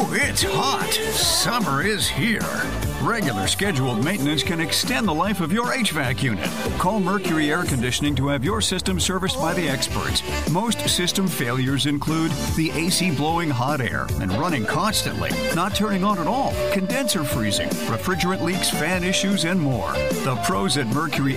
Ooh, it's hot. Summer is here. Regular scheduled maintenance can extend the life of your HVAC unit. Call Mercury Air Conditioning to have your system serviced by the experts. Most system failures include the AC blowing hot air and running constantly, not turning on at all, condenser freezing, refrigerant leaks, fan issues, and more. The pros at Mercury